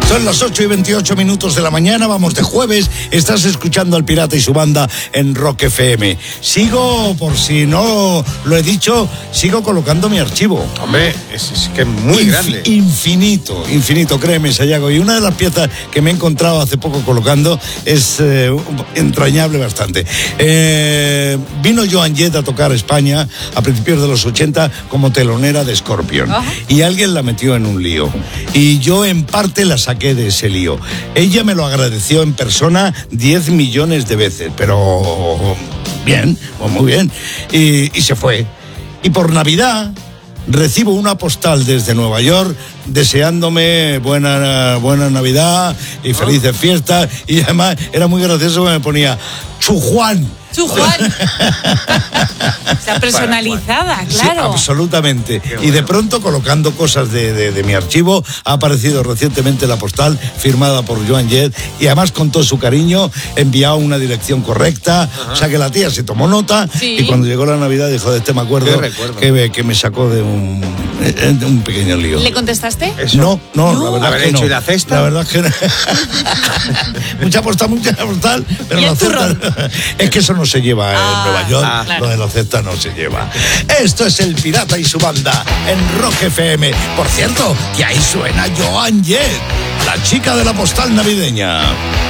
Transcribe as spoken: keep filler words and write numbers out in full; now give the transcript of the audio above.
Son las ocho y veintiocho minutos de la mañana, vamos de jueves, estás escuchando al Pirata y su banda en Rock F M. Sigo, por si no lo he dicho, sigo colocando mi archivo. Hombre, es, es que es muy Inf- grande. Infinito, infinito, créeme, Sayago. Y una de las piezas que me he encontrado hace poco colocando es eh, entrañable bastante. Eh, vino Joan Jett a tocar España a principios de los ochenta como telonera de Scorpion. Uh-huh. Y alguien la metió en un lío. Y yo en parte la saqué de ese lío. Ella me lo agradeció en persona diez millones de veces, pero bien, pues muy bien. Y, y se fue. Y por Navidad recibo una postal desde Nueva York deseándome buena, buena Navidad y felices fiestas. Y además era muy gracioso que me ponía Chujuan. Chu Juan. O sea, personalizada, claro. Sí, absolutamente. Bueno. Y de pronto, colocando cosas de, de, de mi archivo, ha aparecido recientemente la postal firmada por Joan Jett y además con todo su cariño, enviado una dirección correcta. Ajá. O sea que la tía se tomó nota. Sí. Y cuando llegó la Navidad dijo, de este me acuerdo que, que me sacó de un, de un pequeño lío. ¿Le contestaste? Eso. No, no, no, la verdad ¿Haber que hecho no. ¿Y la cesta? La verdad que no. Mucha postal, mucha postal, pero la cesta es que eso no se lleva en ah, Nueva York, ah, claro. Lo de la cesta no se lleva. Esto es el Pirata y su banda en Rock F M. Por cierto, que ahí suena Joan Jett, la chica de la postal navideña.